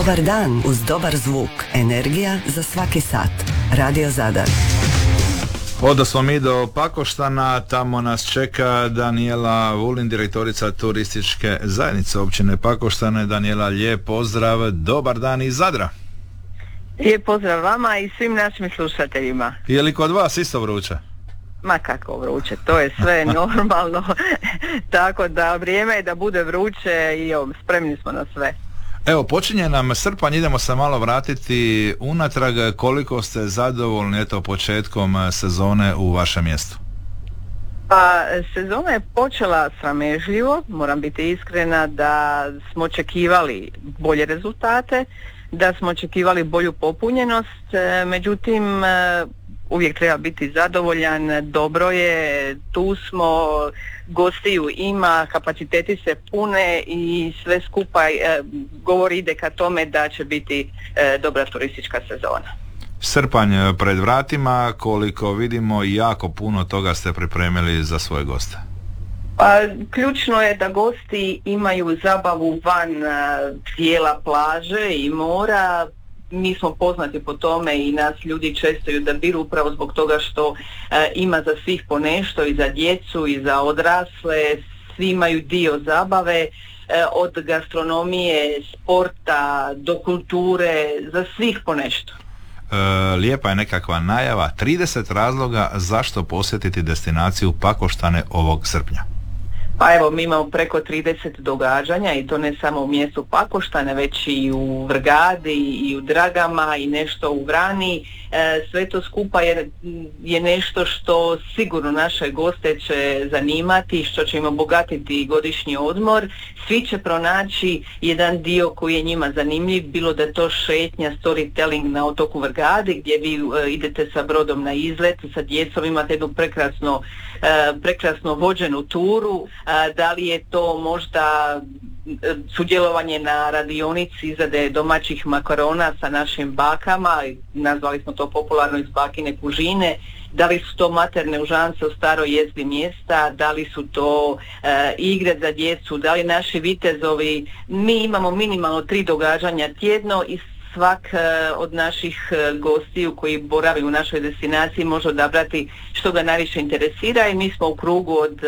Dobar dan uz dobar zvuk. Energija za svaki sat. Radio Zadar. Odosmo mi do Pakoštana, tamo nas čeka Danijela Vulin, direktorica turističke zajednice općine Pakoštane. Danijela, lijep pozdrav, dobar dan iz Zadra. Lijep pozdrav vama i svim našim slušateljima. Je li kod vas isto vruće? Ma kako vruće, to je sve normalno, tako da vrijeme je da bude vruće i spremni smo na sve. Evo, počinje nam srpanj, idemo se malo vratiti unatrag. Koliko ste zadovoljni početkom sezone u vašem mjestu? Pa sezona je počela sramežljivo, moram biti iskrena da smo očekivali bolje rezultate, da smo očekivali bolju popunjenost, međutim uvijek treba biti zadovoljan, dobro je, tu smo, gostiju ima, kapaciteti se pune i sve skupa govori ide ka tome da će biti dobra turistička sezona. Srpanj pred vratima, koliko vidimo jako puno toga ste pripremili za svoje goste. Pa, ključno je da gosti imaju zabavu van dijela plaže i mora. Mi smo poznati po tome i nas ljudi često odabiru upravo zbog toga što ima za svih po nešto, i za djecu i za odrasle, svi imaju dio zabave, od gastronomije, sporta do kulture, za svih po nešto. Lijepa je nekakva najava, 30 razloga zašto posjetiti destinaciju Pakoštane ovog srpnja. Pa evo, mi imamo preko 30 događanja i to ne samo u mjestu Pakoštane, već i u Vrgadi i u Dragama i nešto u Vrani. Sve to skupa je nešto što sigurno naše goste će zanimati, što će im obogatiti godišnji odmor. Svi će pronaći jedan dio koji je njima zanimljiv, bilo da je to šetnja, storytelling na otoku Vrgadi gdje vi idete sa brodom na izlet, sa djecom imate jednu prekrasno vođenu turu, da li je to možda sudjelovanje na radionici izrade domaćih makarona sa našim bakama, nazvali smo to popularno iz bakine kužine, da li su to materne užance u staroj jezdi mjesta, da li su to igre za djecu, da li naši vitezovi. Mi imamo minimalno 3 događanja tjedno i svak od naših gostiju koji boravi u našoj destinaciji može odabrati što ga najviše interesira i mi smo u krugu od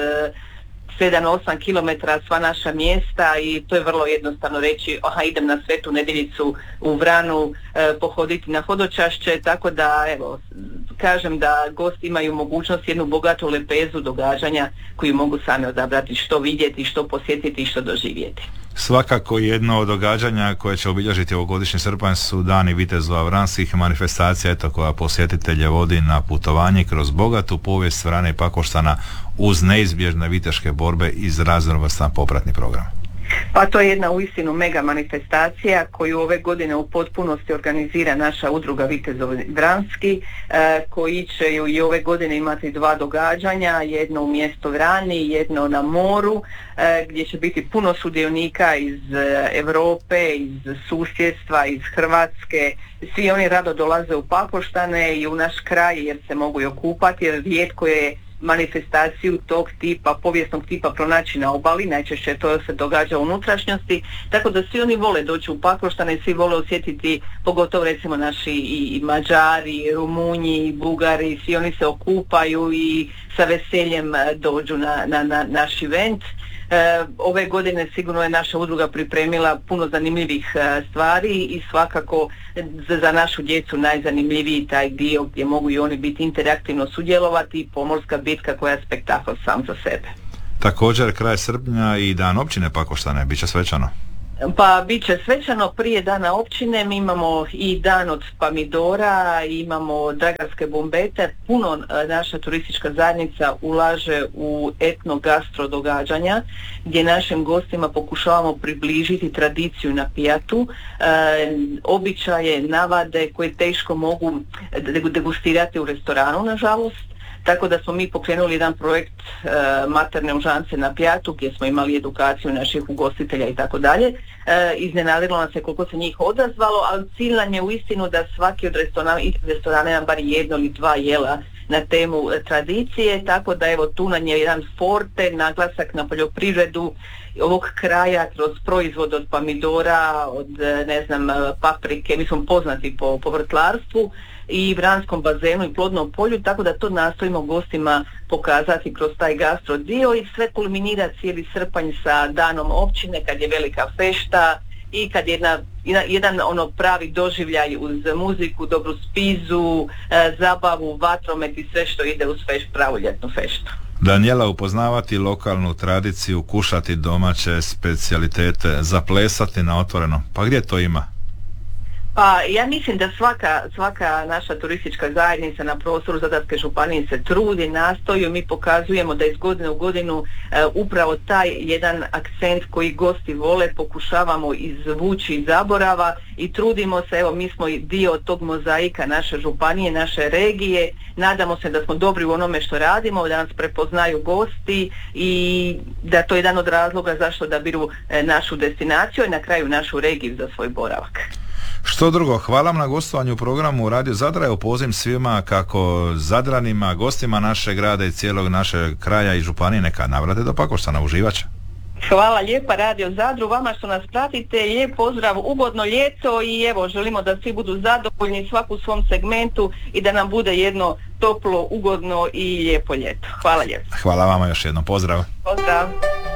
7-8 km sva naša mjesta i to je vrlo jednostavno reći idem na Svetu Nedjeljicu u Vranu pohoditi na hodočašće, tako da evo kažem da gosti imaju mogućnost jednu bogatu lepezu događanja koju mogu sami odabrati što vidjeti, što posjetiti i što doživjeti. Svakako jedno od događanja koje će obilježiti ovogodišnji srpanj su Dani vitezova vranskih, manifestacija koja posjetitelje vodi na putovanje kroz bogatu povijest Vrane i Pakoštana uz neizbježne viteške borbe iz raznovrstan popratni program. Pa to je jedna uistinu mega manifestacija koju ove godine u potpunosti organizira naša udruga Vitezovi Vranski, koji će i ove godine imati 2 događanja, jedno u mjestu Vrani, jedno na moru, gdje će biti puno sudionika iz Europe, iz susjedstva, iz Hrvatske. Svi oni rado dolaze u Pakoštane i u naš kraj jer se mogu i okupati, jer rijetko je manifestaciju tog tipa, povijesnog tipa pronaći na obali, najčešće to se događa u unutrašnjosti, tako da svi oni vole doći u Pakoštane, svi vole osjetiti, pogotovo recimo naši i Mađari, Rumunji, Bugari, svi oni se okupaju i sa veseljem dođu na naš event. Ove godine sigurno je naša udruga pripremila puno zanimljivih stvari i svakako za našu djecu najzanimljiviji taj dio gdje mogu i oni biti interaktivno sudjelovati, pomorska bitka koja je spektakl sam za sebe. Također kraj srpnja i dan općine Pakoštane, bit će svečano. Pa bit će svečano prije dana općine, mi imamo i dan od pomidora, imamo dragarske bombete, puno naša turistička zajednica ulaže u etno-gastro događanja gdje našim gostima pokušavamo približiti tradiciju na pijatu, običaje, navade koje teško mogu degustirati u restoranu nažalost. Tako da smo mi pokrenuli jedan projekt materne užance na pijatu gdje smo imali edukaciju naših ugostitelja i tako dalje. Iznenadilo nas se koliko se njih odazvalo, ali cilj nam je uistinu da svaki od restorana ima bar 1 ili 2 jela na temu tradicije, tako da evo tu nam je jedan forte, naglasak na poljoprivredu ovog kraja kroz proizvod od pomidora, od paprike, mi smo poznati po vrtlarstvu i vranskom bazenu i plodnom polju, tako da to nastojimo gostima pokazati kroz taj gastro dio i sve kulminira cijeli srpanj sa danom općine kad je velika fešta i kad je jedan pravi doživljaj uz muziku, dobru spizu, zabavu, vatromet i sve što ide uz pravu ljetnu feštu. Danijela, upoznavati lokalnu tradiciju, kušati domaće specijalitete, zaplesati na otvoreno, pa gdje to ima? Pa ja mislim da svaka naša turistička zajednica na prostoru Zadarske županije se trudi, nastoji, mi pokazujemo da iz godine u godinu upravo taj jedan akcent koji gosti vole pokušavamo izvući iz zaborava i trudimo se, evo mi smo dio tog mozaika naše županije, naše regije, nadamo se da smo dobri u onome što radimo, da nas prepoznaju gosti i da to je jedan od razloga zašto odabiru našu destinaciju i na kraju našu regiju za svoj boravak. Što drugo, hvala vam na gostovanju u programu Radio Zadra. Evo poziv svima kako Zadranima, gostima našeg grada i cijelog našeg kraja i županije neka navrate do Pakoštana, uživaće. Hvala lijepa Radio Zadru, vama što nas pratite, lijep pozdrav, ugodno ljeto i evo želimo da svi budu zadovoljni svak u svom segmentu i da nam bude jedno toplo, ugodno i lijepo ljeto. Hvala lijepo. Hvala vama još jednom, pozdrav. Pozdrav.